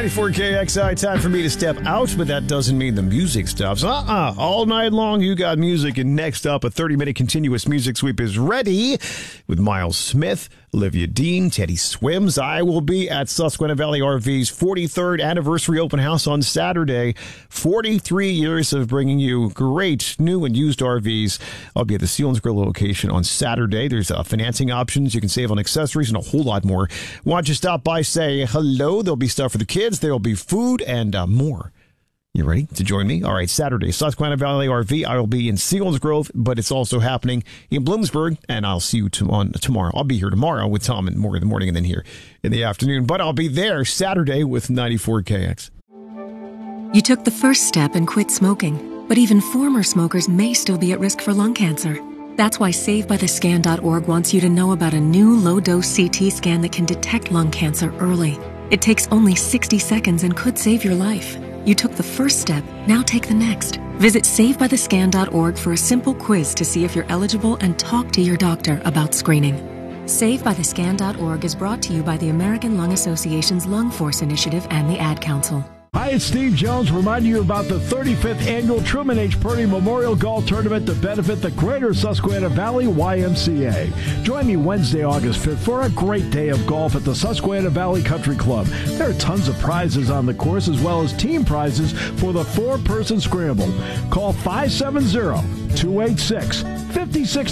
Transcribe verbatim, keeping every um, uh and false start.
ninety-four K X I, time for me to step out, but that doesn't mean the music stops. Uh-uh. All night long, you got music, and next up, a thirty-minute continuous music sweep is ready with Miles Smith, Olivia Dean, Teddy Swims. I will be at Susquehanna Valley R V's forty-third anniversary open house on Saturday. forty-three years of bringing you great new and used R Vs. I'll be at the Sealands Grill location on Saturday. There's uh, financing options. You can save on accessories and a whole lot more. Why don't you stop by, say hello. There'll be stuff for the kids. There'll be food and uh, more. You ready to join me? All right, Saturday, Susquehanna Valley R V. I will be in Sealands Grove, but it's also happening in Bloomsburg, and I'll see you to- on tomorrow. I'll be here tomorrow with Tom and more in the morning and then here in the afternoon, but I'll be there Saturday with ninety-four K X. You took the first step and quit smoking, but even former smokers may still be at risk for lung cancer. That's why save by the scan dot org wants you to know about a new low-dose C T scan that can detect lung cancer early. It takes only sixty seconds and could save your life. You took the first step, now take the next. Visit save by the scan dot org for a simple quiz to see if you're eligible and talk to your doctor about screening. save by the scan dot org is brought to you by the American Lung Association's Lung Force Initiative and the Ad Council. Hi, it's Steve Jones reminding you about the thirty-fifth Annual Truman H. Purdy Memorial Golf Tournament to benefit the Greater Susquehanna Valley Y M C A. Join me Wednesday, August fifth for a great day of golf at the Susquehanna Valley Country Club. There are tons of prizes on the course as well as team prizes for the four-person scramble. Call five seven zero, two eight six, five six